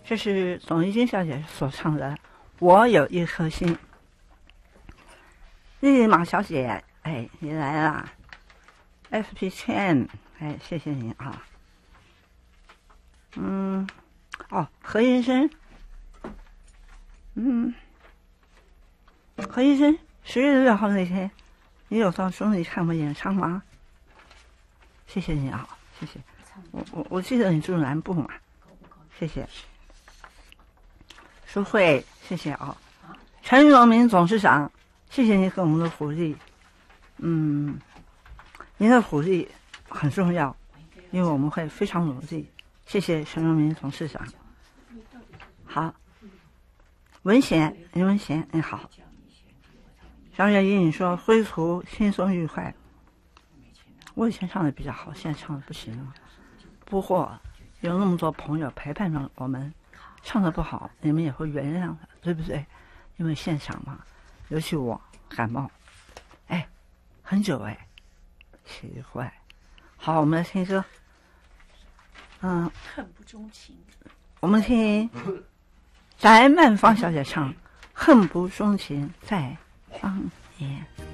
这是董一金小姐所唱的《我有一颗心》。丽马小姐，哎，你来啦 ！SP Chen， 哎，谢谢你啊。何医生，何医生，10月6号那天，你有到中立看我演唱吗？谢谢你啊，谢谢。我记得你住南部嘛，谢谢。淑慧，谢谢啊。陈荣明董事长，谢谢你给我们的鼓励。您的鼓励很重要，因为我们会非常努力。谢谢陈荣明董事长。好，文贤，林文贤，你好。小月莹你说归途轻松愉快。我以前唱的比较好，现在唱的不行了。不过有那么多朋友陪伴着我们，唱的不好，你们也会原谅的，对不对？因为现场嘛，尤其我感冒，很久奇怪。好，我们来听歌。 恨不钟情。 我们听翟曼芳小姐唱《恨不钟情在当年》。